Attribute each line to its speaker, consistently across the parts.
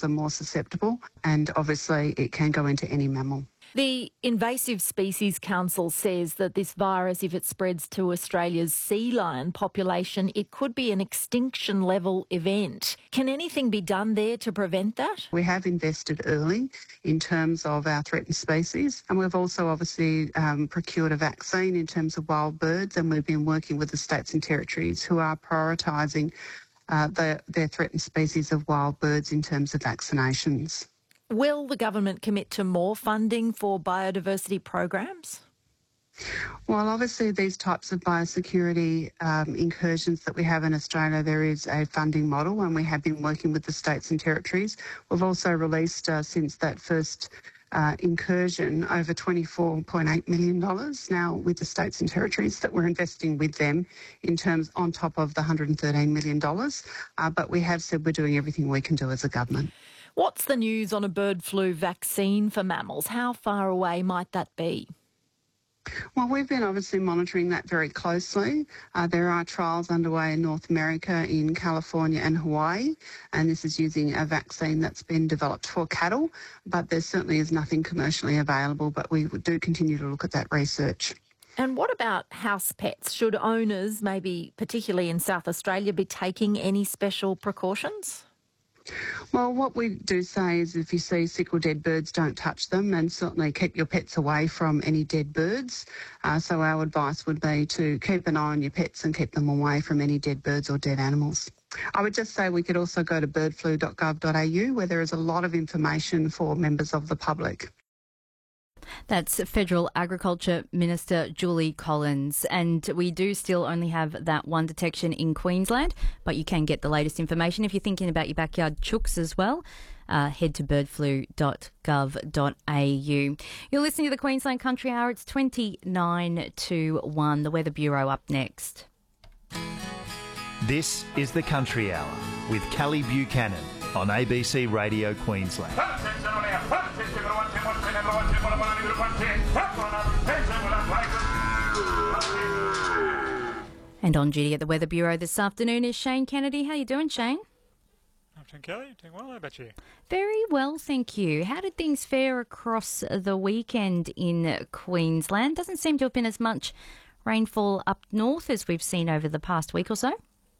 Speaker 1: are more susceptible, and obviously it can go into any mammal.
Speaker 2: The Invasive Species Council says that this virus, if it spreads to Australia's sea lion population, it could be an extinction-level event. Can anything be done there to prevent that?
Speaker 1: We have invested early in terms of our threatened species, and we've also obviously procured a vaccine in terms of wild birds, and we've been working with the states and territories who are prioritising their threatened species of wild birds in terms of vaccinations.
Speaker 2: Will the government commit to more funding for biodiversity programs?
Speaker 1: Well, obviously these types of biosecurity incursions that we have in Australia, there is a funding model, and we have been working with the states and territories. We've also released, since that first incursion, over $24.8 million now with the states and territories that we're investing with them in terms on top of the $113 million. But we have said we're doing everything we can do as a government.
Speaker 2: What's the news on a bird flu vaccine for mammals? How far away might that be?
Speaker 1: Well, we've been obviously monitoring that very closely. There are trials underway in North America, in California and Hawaii, and this is using a vaccine that's been developed for cattle, but there certainly is nothing commercially available, but we do continue to look at that research.
Speaker 2: And what about house pets? Should owners, maybe particularly in South Australia, be taking any special precautions?
Speaker 1: Well, what we do say is if you see sick or dead birds, don't touch them, and certainly keep your pets away from any dead birds. So our advice would be to keep an eye on your pets and keep them away from any dead birds or dead animals. I would just say we could also go to birdflu.gov.au where there is a lot of information for members of the public.
Speaker 3: That's Federal Agriculture Minister Julie Collins. And we do still only have that one detection in Queensland, but you can get the latest information if you're thinking about your backyard chooks as well. Head to birdflu.gov.au. You're listening to the Queensland Country Hour. It's 29 to 1. The Weather Bureau up next.
Speaker 4: This is the Country Hour with Kelly Buchanan on ABC Radio Queensland.
Speaker 3: And on duty at the Weather Bureau this afternoon is Shane Kennedy. How are you doing, Shane?
Speaker 5: Afternoon, Kelly. Doing well. How about you?
Speaker 3: Very well, thank you. How did things fare across the weekend in Queensland? Doesn't seem to have been as much rainfall up north as we've seen over the past week or so.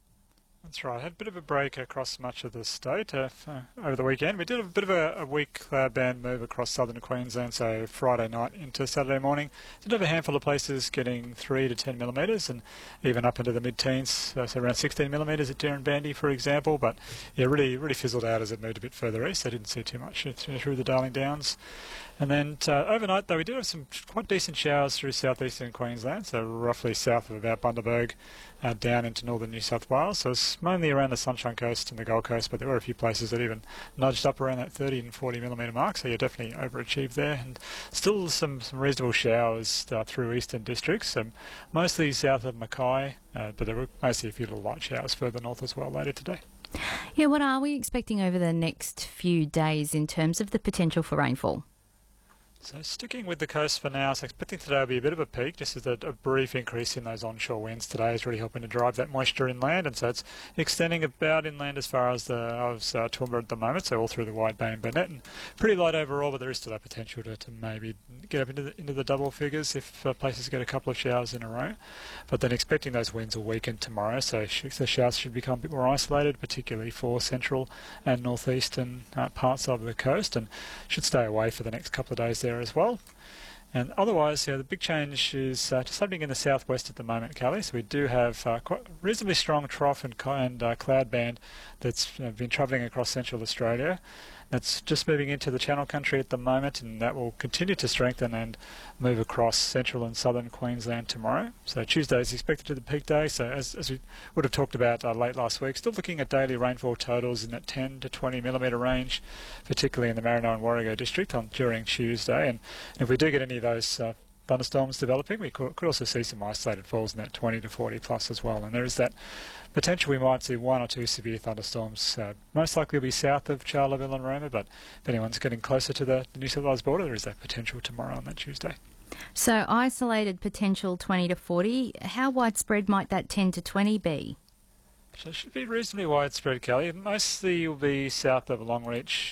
Speaker 5: That's right. Had a bit of a break across much of the state over the weekend. We did a bit of a weak cloud band move across southern Queensland, so Friday night into Saturday morning. Did have a handful of places getting 3 to 10 millimetres and even up into the mid-teens, so around 16 millimetres at Dirranbandy, for example. But yeah, really fizzled out as it moved a bit further east. I didn't see too much through the Darling Downs. And then overnight, though, we did have some quite decent showers through southeastern Queensland, so roughly south of about Bundaberg, down into northern New South Wales. So it's mainly around the Sunshine Coast and the Gold Coast, but there were a few places that even nudged up around that 30 and 40 millimetre mark, so you definitely overachieved there. And still some reasonable showers through eastern districts, mostly south of Mackay, but there were mostly a few little light showers further north as well later today.
Speaker 3: Yeah, what are we expecting over the next few days in terms of the potential for rainfall?
Speaker 5: So sticking with the coast for now, so expecting today will be a bit of a peak, just as a brief increase in those onshore winds today is really helping to drive that moisture inland, and so it's extending about inland as far as Toowoomba at the moment, so all through the Wide Bay and Burnett, and pretty light overall, but there is still that potential to maybe get up into the double figures if places get a couple of showers in a row. But then expecting those winds will weaken tomorrow, so the showers should become a bit more isolated, particularly for central and northeastern parts of the coast, and should stay away for the next couple of days there as well. And otherwise, the big change is just happening in the southwest at the moment, Kelly. So we do have quite reasonably strong trough and cloud band that's been travelling across central Australia. That's just moving into the Channel Country at the moment, and that will continue to strengthen and move across central and southern Queensland tomorrow. So Tuesday is expected to be the peak day. So as we would have talked about late last week, still looking at daily rainfall totals in that 10 to 20 millimetre range, particularly in the Marino and Warrego district during Tuesday. And if we do get any of those thunderstorms developing, we could also see some isolated falls in that 20 to 40 plus as well. And there is that potential we might see 1 or 2 severe thunderstorms. Most likely will be south of Charleville and Roma, but if anyone's getting closer to the New South Wales border, there is that potential tomorrow on that Tuesday.
Speaker 3: So isolated potential 20 to 40. How widespread might that 10 to 20 be?
Speaker 5: So it should be reasonably widespread, Kelly. Mostly will be south of Longreach,